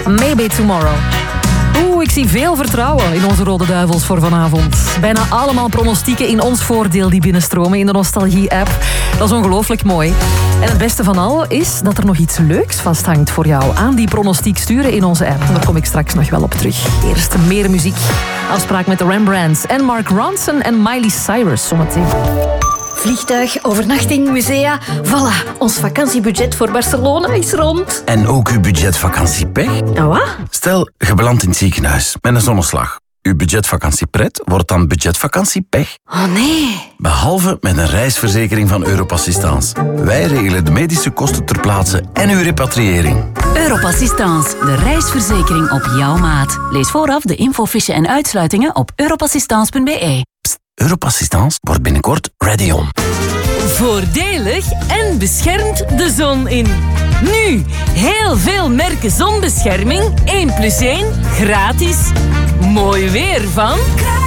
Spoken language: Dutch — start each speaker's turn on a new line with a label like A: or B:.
A: Maybe Tomorrow. Ik zie veel vertrouwen in onze Rode Duivels voor vanavond. Bijna allemaal pronostieken in ons voordeel die binnenstromen in de Nostalgie-app. Dat is ongelooflijk mooi. En het beste van al is dat er nog iets leuks vasthangt voor jou. Aan die pronostiek sturen in onze app. Daar kom ik straks nog wel op terug. Eerst meer muziek. Afspraak met de Rembrandts en Mark Ronson en Miley Cyrus zometeen.
B: Vliegtuig, overnachting, musea. Voilà, ons vakantiebudget voor Barcelona is rond.
C: En ook uw budgetvakanciepech?
B: Wat?
C: Stel, je belandt in het ziekenhuis met een zonneslag. Uw budgetvakantiepret wordt dan budgetvakantiepech.
B: Oh nee.
C: Behalve met een reisverzekering van Europassistance. Wij regelen de medische kosten ter plaatse en uw repatriëring.
D: Europassistance, de reisverzekering op jouw maat. Lees vooraf de infofiche en uitsluitingen op europassistance.be.
C: Europassistance wordt binnenkort ready on.
E: Voordelig en beschermt de zon in. Nu, heel veel merken zonbescherming. 1+1 gratis. Mooi weer van...